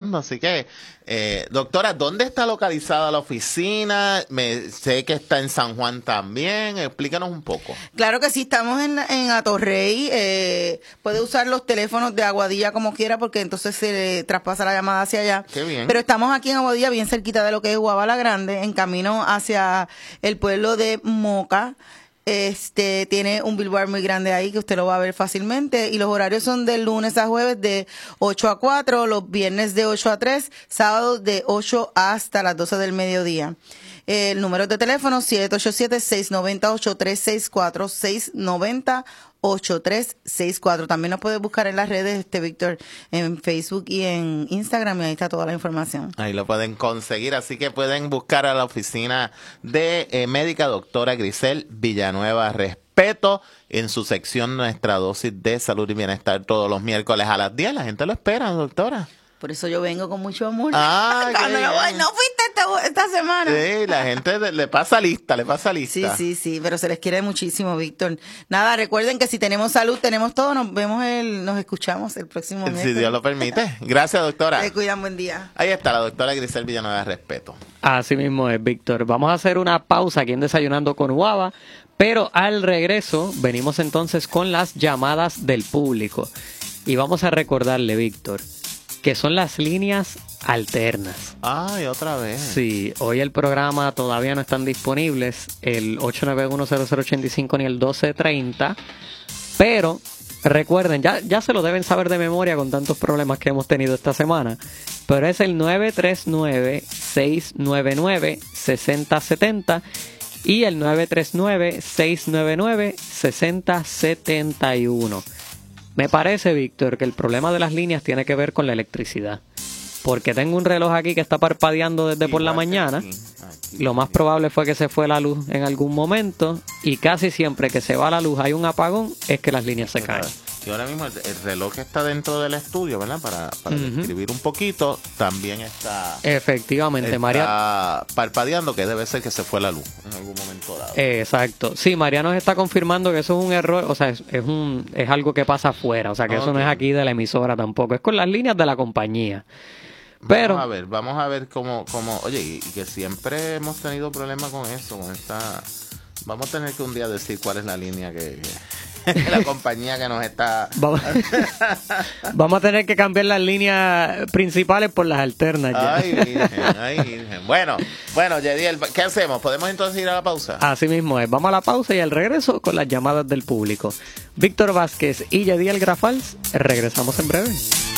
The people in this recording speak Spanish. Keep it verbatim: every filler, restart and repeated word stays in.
pasando. Así que, eh, doctora, ¿dónde está localizada la oficina? Me, sé que está en San Juan también. Explícanos un poco. Claro que sí, estamos en, en Atorrey. Eh, puede usar los teléfonos de Aguadilla como quiera, porque entonces se le traspasa la llamada hacia allá. Qué bien. Pero estamos aquí en Aguadilla, bien cerquita de lo que es Guabala Grande, en camino hacia el pueblo de Moca. Este tiene un billboard muy grande ahí que usted lo va a ver fácilmente, y los horarios son de lunes a jueves de ocho a cuatro, los viernes de ocho a tres, sábados de ocho hasta las doce del mediodía. El número de teléfono siete ocho siete, seis nueve cero, ocho tres seis cuatro, seis nueve cero, ocho tres seis cuatro. También nos puedes buscar en las redes, este Víctor, en Facebook y en Instagram, y ahí está toda la información. Ahí lo pueden conseguir, así que pueden buscar a la oficina de eh, médica doctora Grisel Villanueva Respeto en su sección Nuestra Dosis de Salud y Bienestar todos los miércoles a las diez. La gente lo espera, doctora. Por eso yo vengo con mucho amor. Ah, Cuando qué me voy, bien. no fuiste esta, esta semana. Sí, la gente le, le pasa lista, le pasa Sí, lista. sí, sí, pero se les quiere muchísimo, Víctor. Nada, recuerden que si tenemos salud, tenemos todo. Nos vemos, el, nos escuchamos el próximo mes. Si Dios lo permite. Gracias, doctora. Se cuidan, buen día. Ahí está la doctora Grisel Villanueva Respeto. Así mismo es, Víctor. Vamos a hacer una pausa aquí en Desayunando con Guava, pero al regreso venimos entonces con las llamadas del público. Y vamos a recordarle, Víctor, que son las líneas alternas. Ay, otra vez. Sí, hoy el programa todavía no están disponibles, el ocho nueve uno, cero cero ocho cinco ni el doce treinta, pero recuerden, ya, ya se lo deben saber de memoria con tantos problemas que hemos tenido esta semana, pero es el nueve tres nueve, seis nueve nueve, seis cero siete cero y el nueve tres nueve, seis nueve nueve, seis cero siete uno. Me parece, Víctor, que el problema de las líneas tiene que ver con la electricidad. Porque tengo un reloj aquí que está parpadeando desde por la mañana. Aquí, aquí. Lo más probable fue que se fue la luz en algún momento. Y casi siempre que se va la luz, hay un apagón, es que las líneas se caen. Y ahora mismo el, el reloj que está dentro del estudio, ¿verdad? Para, para Ujú. describir un poquito, también está, Efectivamente, está María. parpadeando, que debe ser que se fue la luz en algún momento dado. Exacto. Sí, María nos está confirmando que eso es un error, o sea, es, es, un, es algo que pasa afuera. O sea, que eso no Ok. es aquí de la emisora tampoco. Es con las líneas de la compañía. Pero, Vamos a ver, vamos a ver cómo, cómo oye, y, y que siempre hemos tenido problemas con eso, con esta, vamos a tener que un día decir cuál es la línea que, que la compañía que nos está... Vamos, vamos a tener que cambiar las líneas principales por las alternas ya. Ay, virgen, ay, virgen. Bueno, bueno, Yediel, ¿qué hacemos? ¿Podemos entonces ir a la pausa? Así mismo es. Vamos a la pausa y al regreso con las llamadas del público. Víctor Vázquez y Yediel Grafals, regresamos en breve.